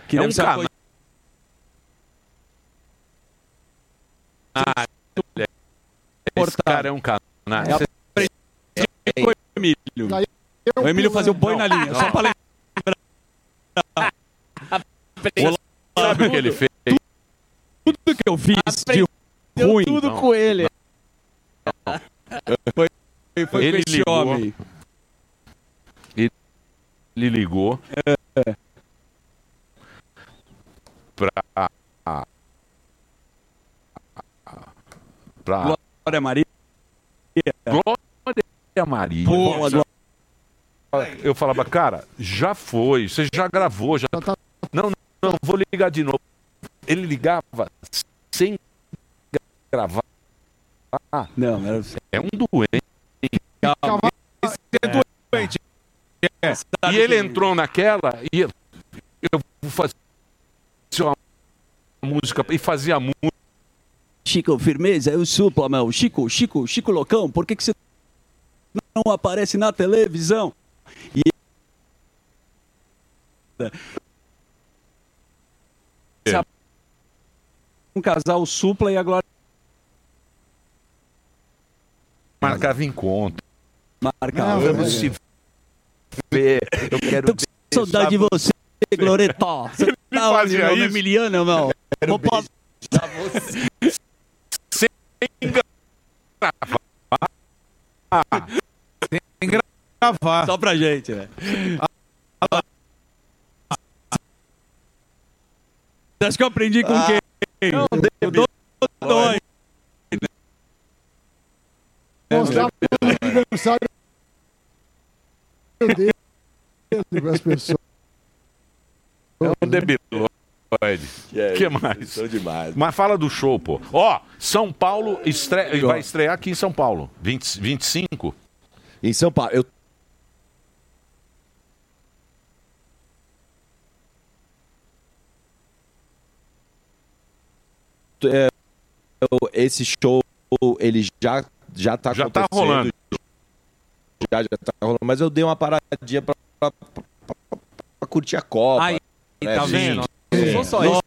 Que é um deve ser uma canal. Esse cara é um canal. O Emílio. O Emílio fazia o boi na linha, só pra lembrar. Sabe o que ele fez? Tudo que eu fiz de ruim. Tudo com ele. Foi Ele com esse ligou. homem. Ele ligou pra Glória Maria. Glória Maria. Boa, Eu falava, cara, já foi, você já gravou, já. Não, vou ligar de novo. Ele ligava sem gravar. Não, era... É um doente. Calma. Doente. E ele entrou naquela e eu vou fazer uma música e fazia música. Chico, firmeza, eu supla, meu. Chico Loucão, por que você não aparece na televisão? E um casal supla e a Glória Marcava encontro. marcava. Vamos se ver. Eu quero Tô com saudade de você, Gloreta. Você tá onde, fazia meu isso. Emiliano, meu? Vou passar você. sem gravar. Só pra gente, né? Você acha que eu aprendi com quem? Não, Eu dou dois. Mostrar o aniversário dele para as pessoas. É um debilóide. O que mais? Demais. Mas fala do show, pô. Ó, São Paulo vai estrear aqui em São Paulo. 25? Em São Paulo. Esse show, ele já tá Já acontecendo. tá rolando. Já tá rolando. Mas eu dei uma paradinha pra curtir a Copa. Aí, né, tá gente? vendo? Não sou só isso.